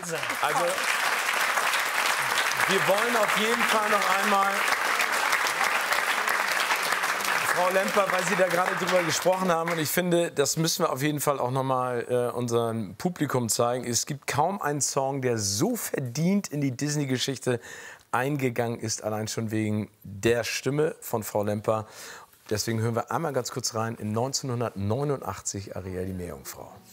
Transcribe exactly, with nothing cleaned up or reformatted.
Wahnsinn. Also, wir wollen auf jeden Fall noch einmal, Frau Lemper, weil Sie da gerade drüber gesprochen haben, und ich finde, das müssen wir auf jeden Fall auch noch mal äh, unserem Publikum zeigen. Es gibt kaum einen Song, der so verdient in die Disney-Geschichte eingegangen ist, allein schon wegen der Stimme von Frau Lemper. Deswegen hören wir einmal ganz kurz rein in neunzehnhundertneunundachtzig, Ariel, die Meerjungfrau.